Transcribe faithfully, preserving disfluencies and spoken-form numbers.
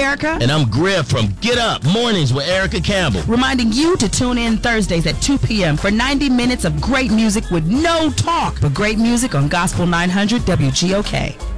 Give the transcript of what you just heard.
Erica. And I'm Griff from Get Up Mornings with Erica Campbell. Reminding you to tune in Thursdays at two p.m. for ninety minutes of great music with no talk, but great music on Gospel nine hundred W G O K.